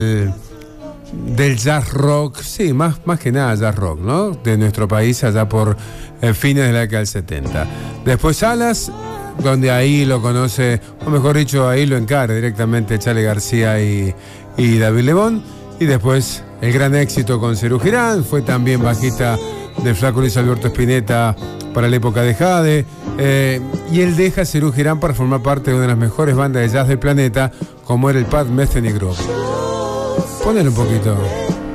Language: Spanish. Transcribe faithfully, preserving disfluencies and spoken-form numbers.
del jazz rock, sí, más, más que nada jazz rock, ¿no? De nuestro país allá por eh, fines de la década del setenta. Después Salas, donde ahí lo conoce, o mejor dicho, ahí lo encara directamente Charly García y, y David Lebón. Y después el gran éxito con Serú Girán, fue también bajista del flaco Luis Alberto Spinetta para la época de Jade. Eh, y él deja a Serú Girán para formar parte de una de las mejores bandas de jazz del planeta, como era el Pat Metheny Group. Ponele un poquito.